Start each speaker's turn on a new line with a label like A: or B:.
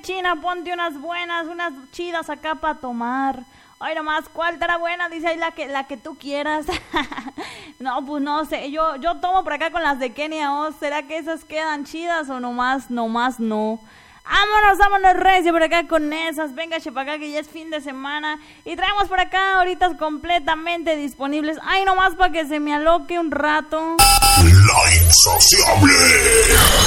A: China, ponte unas buenas, unas chidas acá para tomar. Ay, nomás, ¿cuál estará buena? Dice ahí la que tú quieras. No, pues no sé, yo tomo por acá con las de Kenia Oz. ¿Será que esas quedan chidas o nomás no? Vámonos recio por acá con esas. Venga, para acá que ya es fin de semana. Y traemos por acá ahorita completamente disponibles. Ay, nomás para que se me aloque un rato.
B: La insaciable.